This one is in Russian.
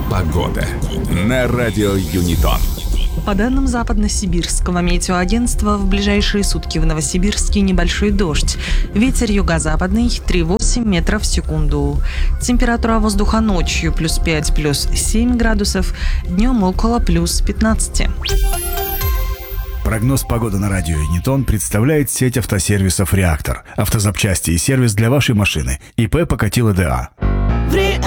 Погода на радио Юнитон. По данным Западно-Сибирского метеоагентства, в ближайшие сутки в Новосибирске небольшой дождь. Ветер юго-западный 3,8 метров в секунду. Температура воздуха ночью +5, +7 градусов, днем около +15. Прогноз погоды на радио Юнитон представляет сеть автосервисов «Реактор». Автозапчасти и сервис для вашей машины. ИП Покатило ДА.